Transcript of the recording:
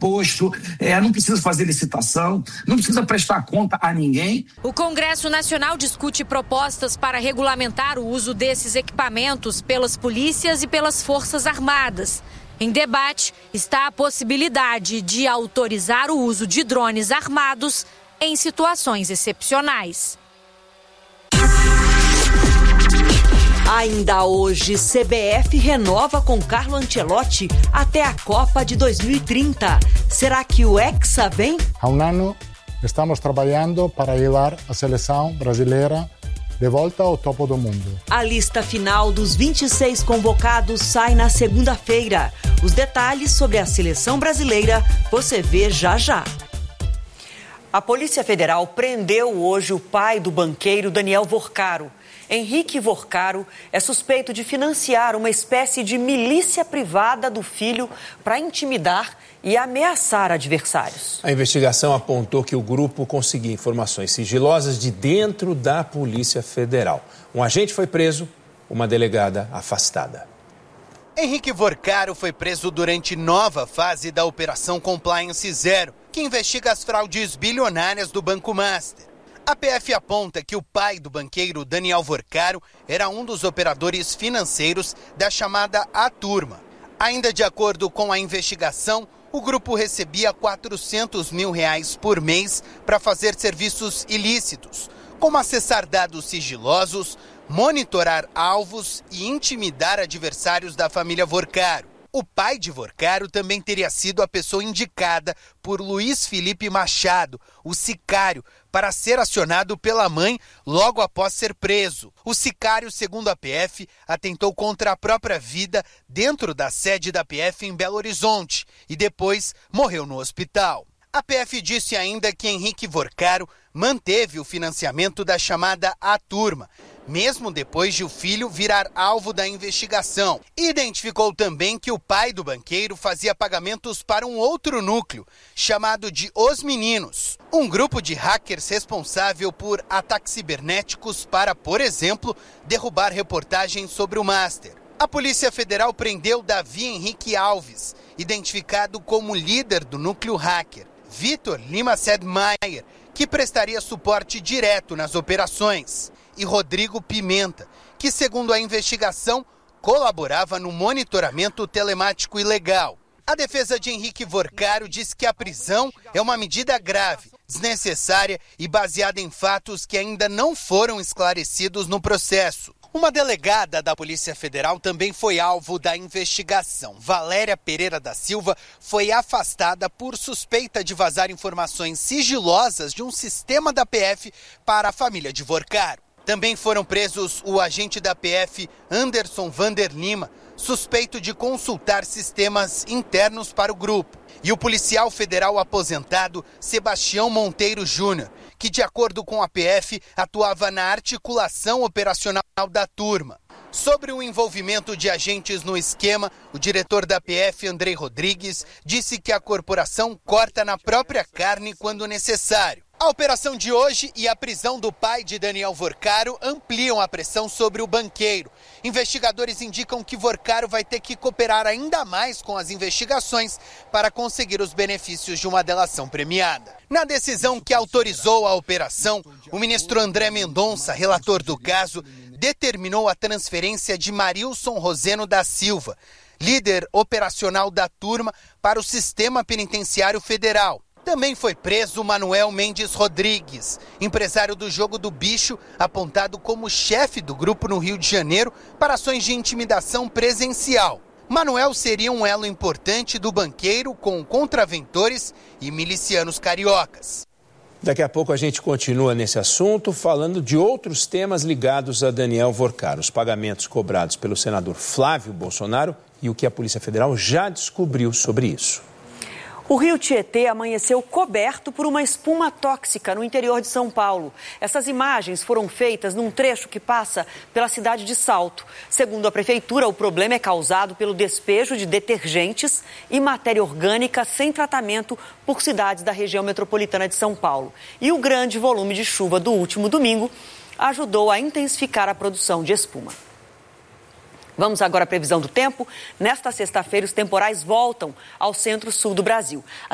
imposto, não precisa fazer licitação, não precisa prestar conta a ninguém. O Congresso Nacional discute propostas para regulamentar o uso desses equipamentos pelas polícias e pelas Forças Armadas. Em debate está a possibilidade de autorizar o uso de drones armados em situações excepcionais. Ainda hoje, CBF renova com Carlo Ancelotti até a Copa de 2030. Será que o Hexa vem? Há um ano, estamos trabalhando para levar a seleção brasileira de volta ao topo do mundo. A lista final dos 26 convocados sai na segunda-feira. Os detalhes sobre a seleção brasileira você vê já já. A Polícia Federal prendeu hoje o pai do banqueiro Daniel Vorcaro. Henrique Vorcaro é suspeito de financiar uma espécie de milícia privada do filho para intimidar e ameaçar adversários. A investigação apontou que o grupo conseguia informações sigilosas de dentro da Polícia Federal. Um agente foi preso, uma delegada afastada. Henrique Vorcaro foi preso durante nova fase da Operação Compliance Zero, que investiga as fraudes bilionárias do Banco Master. A PF aponta que o pai do banqueiro Daniel Vorcaro era um dos operadores financeiros da chamada A Turma. Ainda de acordo com a investigação, o grupo recebia R$400 mil por mês para fazer serviços ilícitos, como acessar dados sigilosos, monitorar alvos e intimidar adversários da família Vorcaro. O pai de Vorcaro também teria sido a pessoa indicada por Luiz Felipe Machado, o sicário, para ser acionado pela mãe logo após ser preso. O sicário, segundo a PF, atentou contra a própria vida dentro da sede da PF em Belo Horizonte e depois morreu no hospital. A PF disse ainda que Henrique Vorcaro manteve o financiamento da chamada A Turma, mesmo depois de o filho virar alvo da investigação. Identificou também que o pai do banqueiro fazia pagamentos para um outro núcleo, chamado de Os Meninos, um grupo de hackers responsável por ataques cibernéticos para, por exemplo, derrubar reportagens sobre o Master. A Polícia Federal prendeu Davi Henrique Alves, identificado como líder do núcleo hacker, Vitor Lima Sedmaier, que prestaria suporte direto nas operações, e Rodrigo Pimenta, que, segundo a investigação, colaborava no monitoramento telemático ilegal. A defesa de Henrique Vorcaro diz que a prisão é uma medida grave, desnecessária e baseada em fatos que ainda não foram esclarecidos no processo. Uma delegada da Polícia Federal também foi alvo da investigação. Valéria Pereira da Silva foi afastada por suspeita de vazar informações sigilosas de um sistema da PF para a família de Vorcaro. Também foram presos o agente da PF Anderson Vander Lima, suspeito de consultar sistemas internos para o grupo, e o policial federal aposentado Sebastião Monteiro Júnior, que, de acordo com a PF, atuava na articulação operacional da turma. Sobre o envolvimento de agentes no esquema, o diretor da PF, Andrei Rodrigues, disse que a corporação corta na própria carne quando necessário. A operação de hoje e a prisão do pai de Daniel Vorcaro ampliam a pressão sobre o banqueiro. Investigadores indicam que Vorcaro vai ter que cooperar ainda mais com as investigações para conseguir os benefícios de uma delação premiada. Na decisão que autorizou a operação, o ministro André Mendonça, relator do caso, determinou a transferência de Marilson Roseno da Silva, líder operacional da turma, para o Sistema Penitenciário Federal. Também foi preso Manuel Mendes Rodrigues, empresário do Jogo do Bicho, apontado como chefe do grupo no Rio de Janeiro para ações de intimidação presencial. Manuel seria um elo importante do banqueiro com contraventores e milicianos cariocas. Daqui a pouco a gente continua nesse assunto, falando de outros temas ligados a Daniel Vorcaro. Os pagamentos cobrados pelo senador Flávio Bolsonaro e o que a Polícia Federal já descobriu sobre isso. O rio Tietê amanheceu coberto por uma espuma tóxica no interior de São Paulo. Essas imagens foram feitas num trecho que passa pela cidade de Salto. Segundo a prefeitura, o problema é causado pelo despejo de detergentes e matéria orgânica sem tratamento por cidades da região metropolitana de São Paulo. E o grande volume de chuva do último domingo ajudou a intensificar a produção de espuma. Vamos agora à previsão do tempo. Nesta sexta-feira, os temporais voltam ao centro-sul do Brasil.